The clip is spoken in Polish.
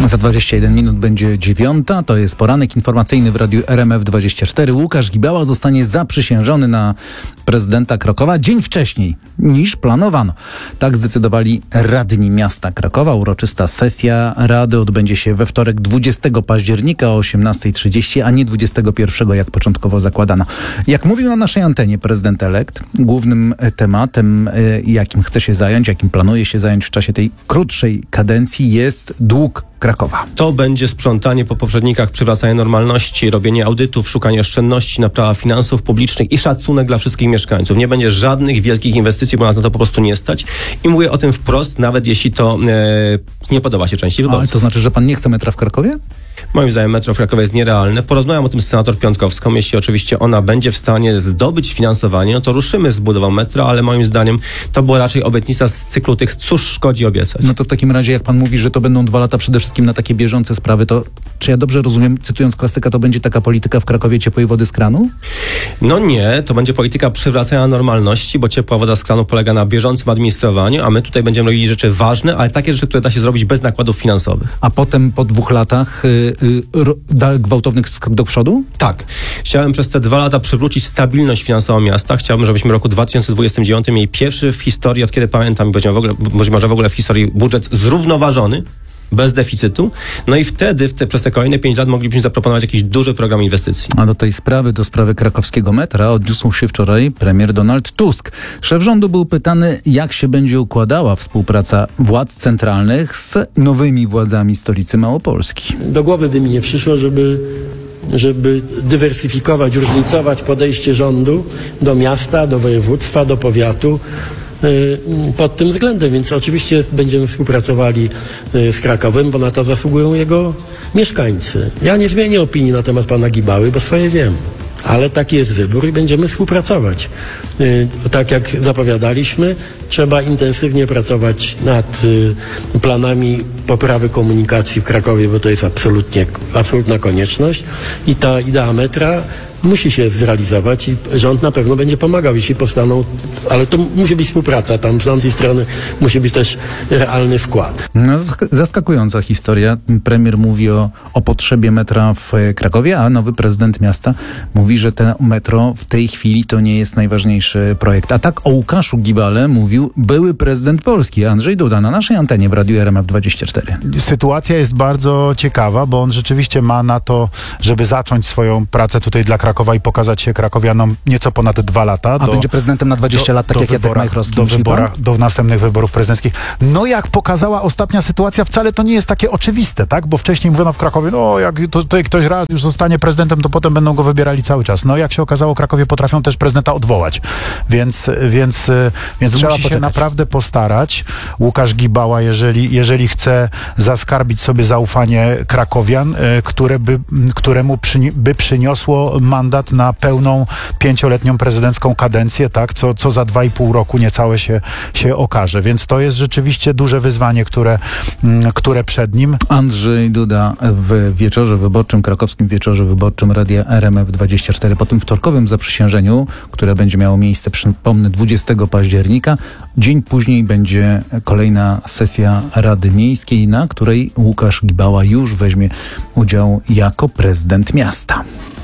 Za 21 minut będzie 9. To jest poranek informacyjny w Radiu RMF24. Łukasz Gibała zostanie zaprzysiężony na prezydenta Krakowa dzień wcześniej niż planowano. Tak zdecydowali radni miasta Krakowa. Uroczysta sesja rady odbędzie się we wtorek 20 października o 18:30, a nie 21, jak początkowo zakładano. Jak mówił na naszej antenie prezydent elekt, głównym tematem, jakim chce się zająć, jakim planuje się zająć w czasie tej krótszej kadencji, jest dług Krakowa. To będzie sprzątanie po poprzednikach, przywracanie normalności, robienie audytów, szukanie oszczędności, naprawa finansów publicznych i szacunek dla wszystkich mieszkańców. Nie będzie żadnych wielkich inwestycji, bo nas na to po prostu nie stać. I mówię o tym wprost, nawet jeśli to nie podoba się części wyborców. Ale to znaczy, że pan nie chce metra w Krakowie? Moim zdaniem metro w Krakowie jest nierealne. Porozmawiam o tym z senator Piątkowską. Jeśli oczywiście ona będzie w stanie zdobyć finansowanie, no to ruszymy z budową metra, ale moim zdaniem to była raczej obietnica z cyklu tych cóż szkodzi obiecać. No to w takim razie, jak pan mówi, że to będą 2 lata przede wszystkim na takie bieżące sprawy, to czy ja dobrze rozumiem, cytując klasyka, to będzie taka polityka w Krakowie ciepłej wody z kranu? No nie, to będzie polityka przywracania normalności, bo ciepła woda z kranu polega na bieżącym administrowaniu, a my tutaj będziemy robili rzeczy ważne, ale takie rzeczy, które da się zrobić bez nakładów finansowych. A potem po 2 latach da gwałtowny skok do przodu? Tak. Chciałem przez te 2 lata przywrócić stabilność finansową miasta. Chciałbym, żebyśmy w roku 2029 mieli pierwszy w historii, od kiedy pamiętam, być może w ogóle w historii budżet zrównoważony, bez deficytu. No i wtedy, przez te kolejne 5 lat moglibyśmy zaproponować jakiś duży program inwestycji. A do sprawy krakowskiego metra odniósł się wczoraj premier Donald Tusk. Szef rządu był pytany, jak się będzie układała współpraca władz centralnych z nowymi władzami stolicy Małopolski. Do głowy by mi nie przyszło, żeby dywersyfikować, różnicować podejście rządu do miasta, do województwa, do powiatu pod tym względem, więc oczywiście będziemy współpracowali z Krakowem, bo na to zasługują jego mieszkańcy. Ja nie zmienię opinii na temat pana Gibały, bo swoje wiem. Ale taki jest wybór i będziemy współpracować. Tak jak zapowiadaliśmy, trzeba intensywnie pracować nad planami poprawy komunikacji w Krakowie, bo to jest absolutna konieczność i ta idea metra musi się zrealizować i rząd na pewno będzie pomagał, jeśli powstaną, ale to musi być współpraca, tam z tamtej strony musi być też realny wkład. No, zaskakująca historia. Premier mówi o potrzebie metra w Krakowie, a nowy prezydent miasta mówi, że to metro w tej chwili to nie jest najważniejszy projekt. A tak o Łukaszu Gibale mówił były prezydent Polski, Andrzej Duda, na naszej antenie w Radiu RMF24. Sytuacja jest bardzo ciekawa, bo on rzeczywiście ma na to, żeby zacząć swoją pracę tutaj dla Krakowa i pokazać się krakowianom nieco ponad 2 lata. A będzie prezydentem na 20 lat, tak jak Jacek Majchrowski. Do następnych wyborów prezydenckich. No jak pokazała ostatnia sytuacja, wcale to nie jest takie oczywiste, tak? Bo wcześniej mówiono w Krakowie, no jak tutaj ktoś raz już zostanie prezydentem, to potem będą go wybierali cały czas. No jak się okazało, Krakowie potrafią też prezydenta odwołać. Więc musi się naprawdę postarać. Łukasz Gibała, jeżeli chce zaskarbić sobie zaufanie krakowian, któremu by przyniosło mandat na pełną 5-letnią prezydencką kadencję, tak, co za 2,5 roku niecałe się okaże. Więc to jest rzeczywiście duże wyzwanie, które przed nim. Andrzej Duda w wieczorze wyborczym, krakowskim wieczorze wyborczym Radia RMF24 po tym wtorkowym zaprzysiężeniu, które będzie miało miejsce, przypomnę, 20 października. Dzień później będzie kolejna sesja Rady Miejskiej, na której Łukasz Gibała już weźmie udział jako prezydent miasta.